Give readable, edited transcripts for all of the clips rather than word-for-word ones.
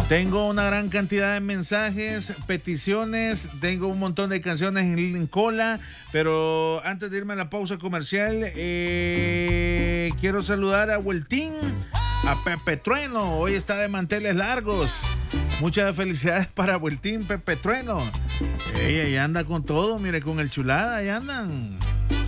Tengo una gran cantidad de mensajes, peticiones, tengo un montón de canciones en cola, pero antes de irme a la pausa comercial, quiero saludar a Hueltín, a Pepe Trueno, hoy está de manteles largos. Muchas felicidades para Hueltín, Pepe Trueno. Ahí anda con todo, mire, con el chulada, ahí andan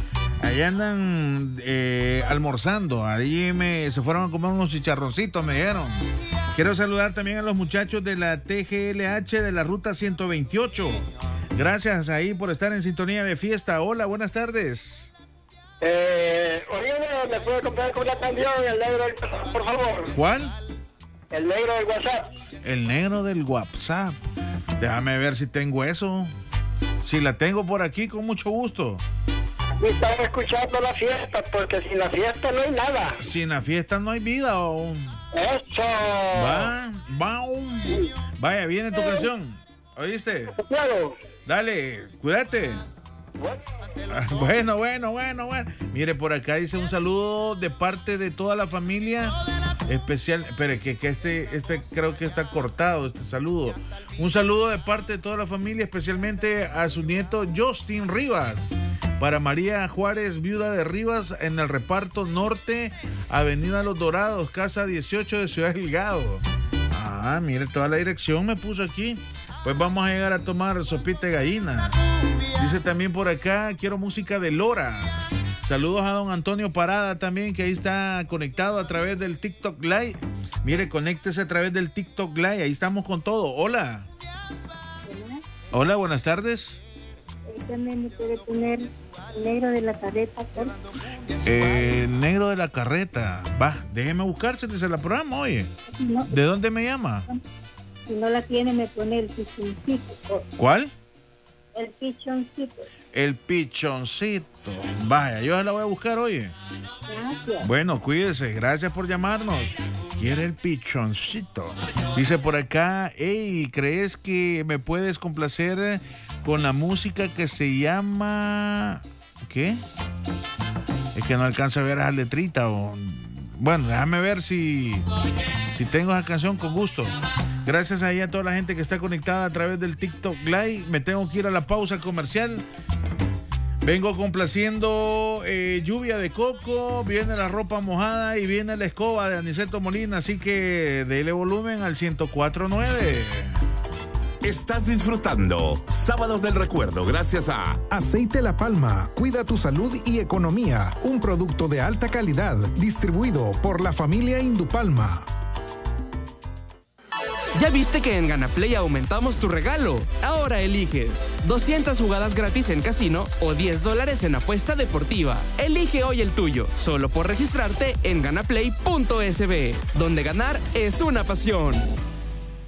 almorzando, ahí se fueron a comer unos chicharroncitos, me dijeron. Quiero saludar también a los muchachos de la TGLH de la Ruta 128. Gracias ahí por estar en sintonía de fiesta. Hola, buenas tardes. Oye, ¿me puede comprar con la canción El Negro del WhatsApp, por favor? ¿Cuál? El Negro del WhatsApp. El Negro del WhatsApp. Déjame ver si tengo eso. Si la tengo por aquí, con mucho gusto. Y están escuchando la fiesta, porque sin la fiesta no hay nada. Sin la fiesta no hay vida. ¡Eso! Vaya, viene tu canción. ¿Oíste? Claro. Dale, cuídate. Bueno. Mire, por acá dice un saludo de parte de toda la familia. Especial, pero que este creo que está cortado, este saludo. Un saludo de parte de toda la familia, especialmente a su nieto Justin Rivas. Para María Juárez, viuda de Rivas, en el reparto norte, Avenida Los Dorados, casa 18 de Ciudad Delgado. Ah, mire, toda la dirección me puso aquí. Pues vamos a llegar a tomar sopita de gallina. Dice también por acá, quiero música de Lora. Saludos a don Antonio Parada también, que ahí está conectado a través del TikTok Live. Mire, conéctese a través del TikTok Live, ahí estamos con todo. Hola. Hola, buenas tardes. También me puede poner El Negro de la Carreta, por favor. Negro de la Carreta. Va, déjeme buscarse, se la programa, oye. No, ¿De dónde me llama? si no la tiene, me pone El Pichoncito. ¿Cuál? El Pichoncito. El Pichoncito. Vaya, yo la voy a buscar, oye. Gracias. Bueno, cuídese, gracias por llamarnos. Quiere el Pichoncito. Dice por acá, hey, ¿crees que me puedes complacer con la música que se llama... ¿Qué? Es que no alcanza a ver esa letrita. Bueno, déjame ver si tengo esa canción con gusto. Gracias ahí a toda la gente que está conectada a través del TikTok Live. Me tengo que ir a la pausa comercial. Vengo complaciendo Lluvia de Coco, viene La Ropa Mojada y viene La Escoba de Aniceto Molina, así que dele volumen al 104.9. Estás disfrutando Sábados del Recuerdo gracias a Aceite La Palma, cuida tu salud y economía, un producto de alta calidad, distribuido por la familia Indupalma. ¿Ya viste que en Ganaplay aumentamos tu regalo? Ahora eliges 200 jugadas gratis en casino o $10 en apuesta deportiva. Elige hoy el tuyo, solo por registrarte en ganaplay.sb, donde ganar es una pasión.